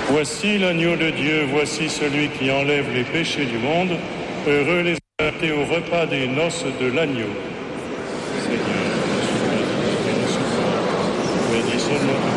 Voici l'agneau de Dieu, voici celui qui enlève les péchés du monde. Heureux les invités au repas des noces de l'agneau. Seigneur, bénis seulement